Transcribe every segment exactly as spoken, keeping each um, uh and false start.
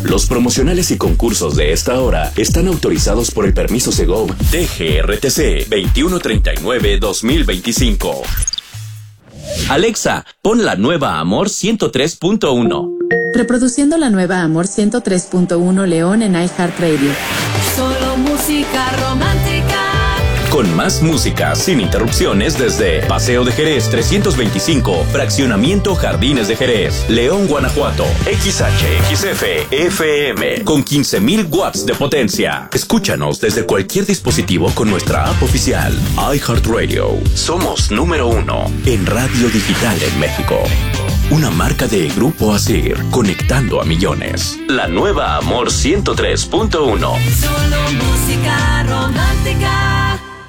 Los promocionales y concursos de esta hora están autorizados por el permiso Segov D G R T C veintiuno treinta y nueve dos mil veinticinco. Alexa, pon la nueva Amor ciento tres punto uno. Reproduciendo la nueva Amor ciento tres punto uno León en iHeartRadio. Solo música romántica. Con más música sin interrupciones desde Paseo de Jerez trescientos veinticinco, Fraccionamiento Jardines de Jerez, León, Guanajuato. X H X F F M con quince mil watts de potencia. Escúchanos desde cualquier dispositivo con nuestra app oficial iHeartRadio. Somos número uno en radio digital en México. Una marca de Grupo Asir, conectando a millones. La nueva Amor ciento tres punto uno. Solo música romántica.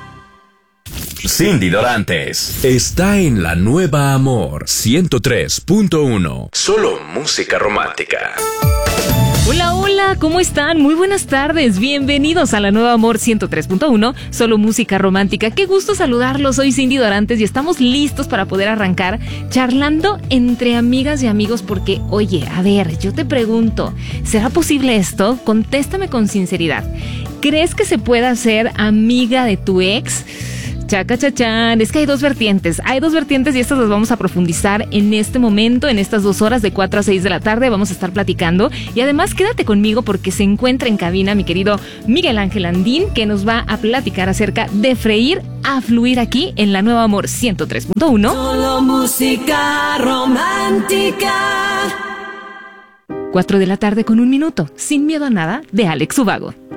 Cindy Dorantes está en la nueva Amor ciento tres punto uno. Solo música romántica. Hola, hola, ¿cómo están? Muy buenas tardes, bienvenidos a la nueva Amor ciento tres punto uno, solo música romántica. Qué gusto saludarlos, soy Cindy Dorantes y estamos listos para poder arrancar charlando entre amigas y amigos porque, oye, a ver, yo te pregunto, ¿será posible esto? Contéstame con sinceridad. ¿Crees que se pueda ser amiga de tu ex? Chaca chachán, es que hay dos vertientes, hay dos vertientes y estas las vamos a profundizar en este momento, en estas dos horas de cuatro a seis de la tarde, vamos a estar platicando y además quédate conmigo porque se encuentra en cabina mi querido Miguel Ángel Andín que nos va a platicar acerca de freír a fluir aquí en la nueva Amor ciento tres punto uno. Solo música romántica. cuatro de la tarde con un minuto, sin miedo a nada, de Alex Ubago.